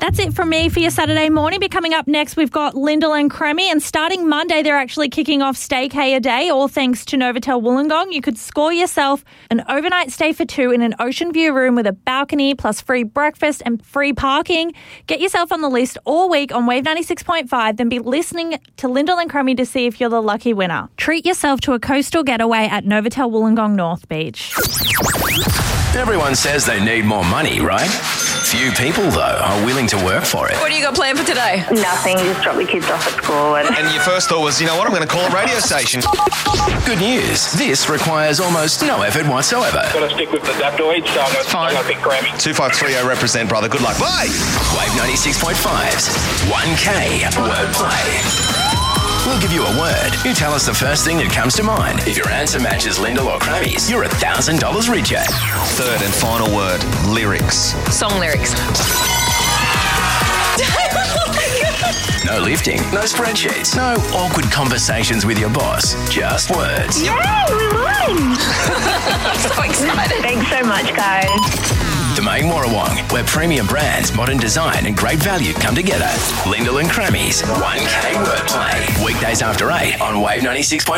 that's it from me for your Saturday morning. But coming up next, we've got Lyndall and Cremmy. And starting Monday, they're actually kicking off Staycay a Day, all thanks to Novotel Wollongong. You could score yourself an overnight stay for two in an ocean view room with a balcony, plus free breakfast and free parking. Get yourself on the list all week on Wave 96.5, then be listening to Lyndall and Cremmy to see if you're the lucky winner. Treat yourself to a coastal getaway at Novotel Wollongong North Beach. Everyone says they need more money, right? Few people, though, are willing to work for it. What do you got planned for today? Nothing, just drop the kids off at school. And your first thought was, you know what, I'm going to call a radio station. Good news. This requires almost no effort whatsoever. Got to stick with the Daptoid, so I'm going to pick Grammy. 2530 represent, brother. Good luck. Bye! Wave 96.5's 1K Wordplay. We'll give you a word. You tell us the first thing that comes to mind. If your answer matches Lyndall or Crammy's, you're $1,000 richer. Third and final word, lyrics. Song lyrics. No lifting, no spreadsheets, no awkward conversations with your boss. Just words. yay, we won! So excited. Thanks so much, guys. Domain Warrawong, where premium brands, modern design and great value come together. Lyndall and Crammy's 1K Wordplay. Weekdays after 8 on Wave 96.5.